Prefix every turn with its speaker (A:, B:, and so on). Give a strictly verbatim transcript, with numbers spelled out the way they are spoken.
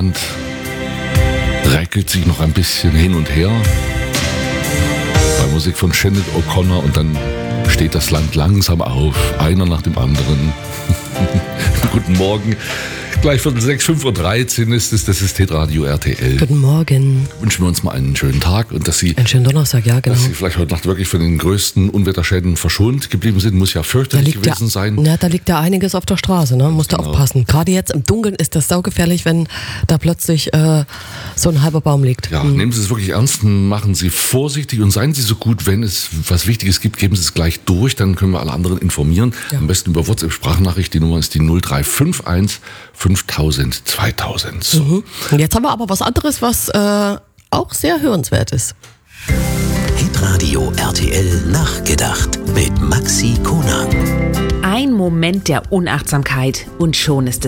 A: Land räkelt sich noch ein bisschen hin und her. Bei Musik von Sinead O'Connor und dann steht das Land langsam auf, einer nach dem anderen. Guten Morgen. Gleich Viertel sechs, fünf Uhr dreizehn ist es, das ist Hitradio R T L.
B: Guten Morgen.
A: Wünschen wir uns mal einen schönen Tag und dass Sie,
B: einen schönen Donnerstag, ja genau.
A: Dass Sie vielleicht heute Nacht wirklich von den größten Unwetterschäden verschont geblieben sind, muss ja fürchterlich gewesen
B: ja,
A: sein.
B: Ja, da liegt ja einiges auf der Straße, ne? Musst du genau. aufpassen. Gerade jetzt im Dunkeln ist das saugefährlich, wenn da plötzlich äh, so ein halber Baum liegt.
A: Ja,
B: hm.
A: nehmen Sie es wirklich ernst, machen Sie vorsichtig und seien Sie so gut, wenn es was Wichtiges gibt, geben Sie es gleich durch, dann können wir alle anderen informieren. Ja. Am besten über WhatsApp-Sprachnachricht, die Nummer ist die null drei fünf eins fünftausend zweitausend.
B: Mhm. Und jetzt haben wir aber was anderes, was äh, auch sehr hörenswert ist.
C: Hitradio R T L nachgedacht mit Maxi Konang.
D: Ein Moment der Unachtsamkeit und schon ist es